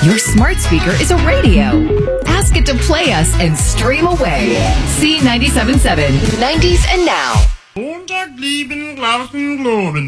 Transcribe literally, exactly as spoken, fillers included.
Your smart speaker is a radio. Ask it to play us and stream away. C ninety-seven point seven, nineties and now. Montag, lieben, Glauben, Globen.